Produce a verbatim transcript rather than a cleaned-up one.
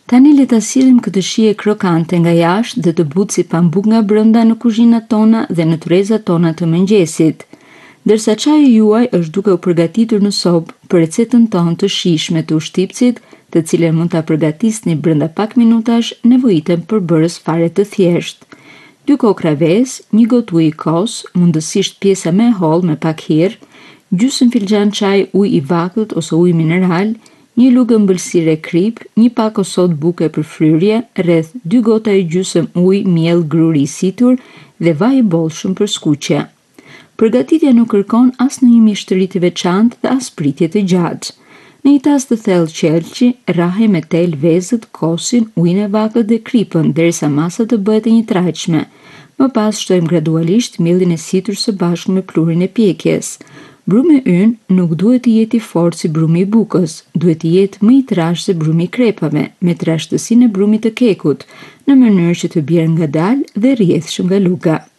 Tani le ta sillim këtë shije krokante nga jashtë dhe të butë si pambuk nga brenda në kuzhinat tona dhe në trezat tona të mëngjesit. Dërsa çaji juaj është duke u përgatitur në sobë për recetën tonë të shijshme të ushqipësit, të cilën mund ta përgatisni brenda pak minutash, nevojiten përbërës fare të thjeshtë. dy kokra vezë, një gotë ujë i kos, mundësisht pjesa më e hollë me pak hir, gjysmë filxhan çaj ujë i vakut ose ujë mineral, një lugë ëmbëlsire krip, një pak o sodë buke për fryrje, rreth dy gota e gjysmë ujë miell gruri i situr dhe vaj i bollshëm për skuqje. Përgatitja nuk kërkon as në një mishtëri të veçantë dhe as pritje të gjatë. Në një tas të thellë qelçi, rrahe me tel vezët, kosin, ujin e vakët dhe kripën derisa masa të bëhet e njëtrajtshme. Më pas shtojmë gradualisht miellin e situr së bashku me pluhurin e pjekjes. Brumi ynë nuk duhet të jetë i fortë si brumi i bukës, duhet të jetë më i trashë se brumi i krepave, me trashtësinë e brumit të kekut, në mënyrë që të bjerë ngadalë dhe rrjedhshëm nga luga.